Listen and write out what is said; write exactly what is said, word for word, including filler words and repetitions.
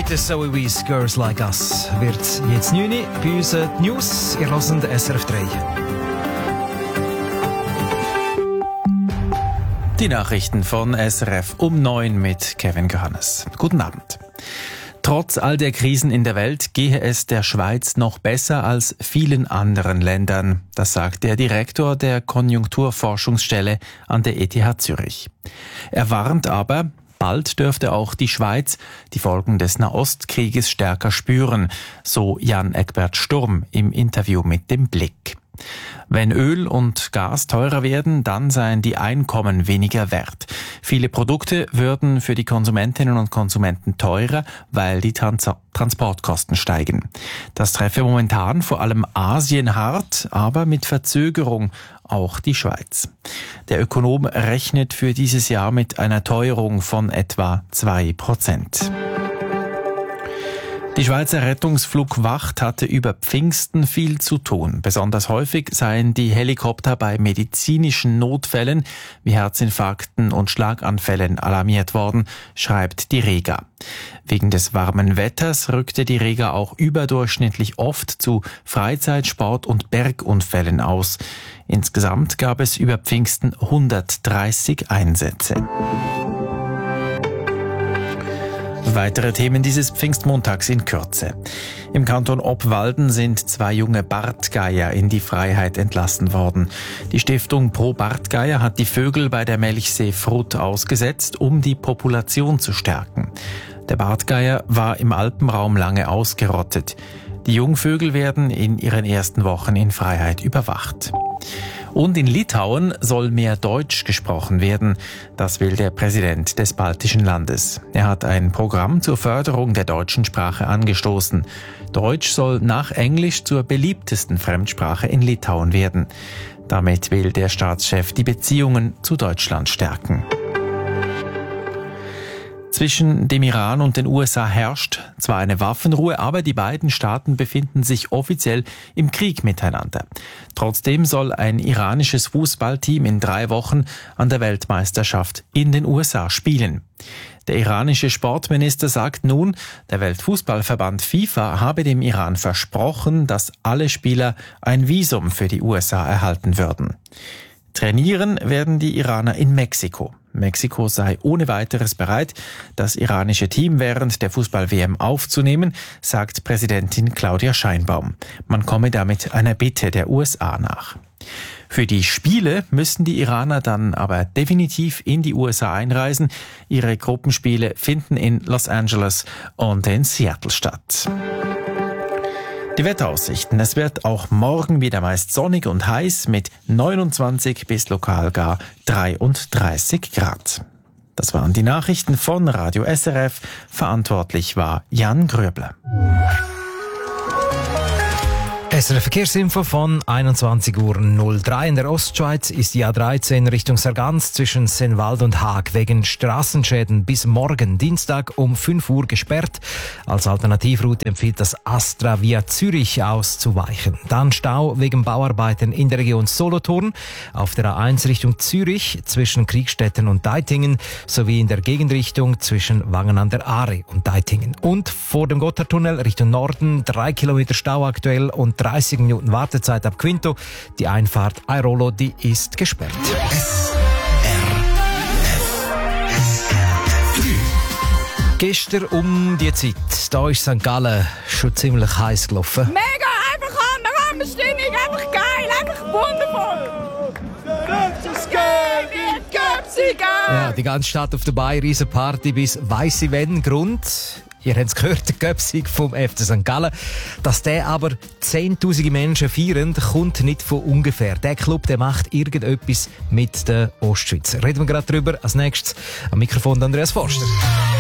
mit den Zoe Wees «Girls Like Us» wird jetzt neun Uhr bei uns die News. Ihr hört S R F drei. Die Nachrichten von S R F um neun mit Kevin Johannes. Guten Abend. Trotz all der Krisen in der Welt gehe es der Schweiz noch besser als vielen anderen Ländern. Das sagt der Direktor der Konjunkturforschungsstelle an der E T H Zürich. Er warnt aber, bald dürfte auch die Schweiz die Folgen des Nahostkrieges stärker spüren, so Jan Egbert Sturm im Interview mit dem Blick. Wenn Öl und Gas teurer werden, dann seien die Einkommen weniger wert. Viele Produkte würden für die Konsumentinnen und Konsumenten teurer, weil die Trans- Transportkosten steigen. Das treffe momentan vor allem Asien hart, aber mit Verzögerung auch die Schweiz. Der Ökonom rechnet für dieses Jahr mit einer Teuerung von etwa zwei Prozent. Die Schweizer Rettungsflugwacht hatte über Pfingsten viel zu tun. Besonders häufig seien die Helikopter bei medizinischen Notfällen wie Herzinfarkten und Schlaganfällen alarmiert worden, schreibt die Rega. Wegen des warmen Wetters rückte die Rega auch überdurchschnittlich oft zu Freizeit-, Sport- und Bergunfällen aus. Insgesamt gab es über Pfingsten hundertdreißig Einsätze. Weitere Themen dieses Pfingstmontags in Kürze. Im Kanton Obwalden sind zwei junge Bartgeier in die Freiheit entlassen worden. Die Stiftung Pro Bartgeier hat die Vögel bei der Melchsee-Frut ausgesetzt, um die Population zu stärken. Der Bartgeier war im Alpenraum lange ausgerottet. Die Jungvögel werden in ihren ersten Wochen in Freiheit überwacht. Und in Litauen soll mehr Deutsch gesprochen werden. Das will der Präsident des baltischen Landes. Er hat ein Programm zur Förderung der deutschen Sprache angestoßen. Deutsch soll nach Englisch zur beliebtesten Fremdsprache in Litauen werden. Damit will der Staatschef die Beziehungen zu Deutschland stärken. Zwischen dem Iran und den U S A herrscht zwar eine Waffenruhe, aber die beiden Staaten befinden sich offiziell im Krieg miteinander. Trotzdem soll ein iranisches Fußballteam in drei Wochen an der Weltmeisterschaft in den U S A spielen. Der iranische Sportminister sagt nun, der Weltfußballverband FIFA habe dem Iran versprochen, dass alle Spieler ein Visum für die U S A erhalten würden. Trainieren werden die Iraner in Mexiko. Mexiko sei ohne weiteres bereit, das iranische Team während der Fußball-W M aufzunehmen, sagt Präsidentin Claudia Scheinbaum. Man komme damit einer Bitte der U S A nach. Für die Spiele müssen die Iraner dann aber definitiv in die U S A einreisen. Ihre Gruppenspiele finden in Los Angeles und in Seattle statt. Die Wetteraussichten. Es wird auch morgen wieder meist sonnig und heiß mit neunundzwanzig bis lokal gar dreiunddreißig Grad. Das waren die Nachrichten von Radio S R F. Verantwortlich war Jan Gröbler. S R F Verkehrsinfo von einundzwanzig Uhr null drei. In der Ostschweiz ist die A dreizehn Richtung Sargans zwischen Sennwald und Haag wegen Straßenschäden bis morgen Dienstag um fünf Uhr gesperrt. Als Alternativroute empfiehlt das Astra via Zürich auszuweichen. Dann Stau wegen Bauarbeiten in der Region Solothurn, auf der A eins Richtung Zürich zwischen Kriegstetten und Deitingen sowie in der Gegenrichtung zwischen Wangen an der Aare und Deitingen. Und vor dem Gotthardtunnel Richtung Norden drei Kilometer Stau aktuell und dreißig Minuten Wartezeit ab Quinto. Die Einfahrt Airolo, die ist gesperrt. S R F Gestern um die Zeit, da ist Sankt Gallen schon ziemlich heiß gelaufen. Mega, einfach an, an Stimmung, einfach geil, einfach wundervoll. Göpsis geil, Göpsis geil. Ja, die ganze Stadt auf der Bay, riesen Party bis weiss ich wenn. Grund, ihr habt es gehört, der Göpsig vom F C Sankt Gallen. Dass der aber zehntausende Menschen feiern, kommt nicht von ungefähr. Der Club, der macht irgendetwas mit der Ostschweiz. Reden wir gerade drüber. Als nächstes am Mikrofon Andreas Forster.